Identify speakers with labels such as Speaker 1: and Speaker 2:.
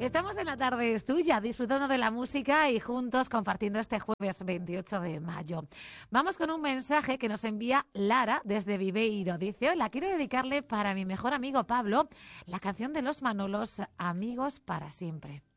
Speaker 1: Estamos en la tarde es tuya, disfrutando de la música y juntos compartiendo este jueves 28 de mayo. Vamos con un mensaje que nos envía Lara desde Viveiro. Dice: hola, quiero dedicarle para mi mejor amigo Pablo la canción de Los Manolos, Amigos para siempre.